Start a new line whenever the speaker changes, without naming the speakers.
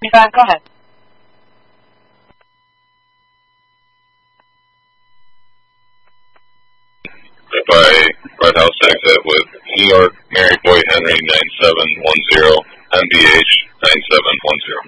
Yeah, go ahead.
By Red House exit with New York Mary Boy Henry 9710, MBH 9710.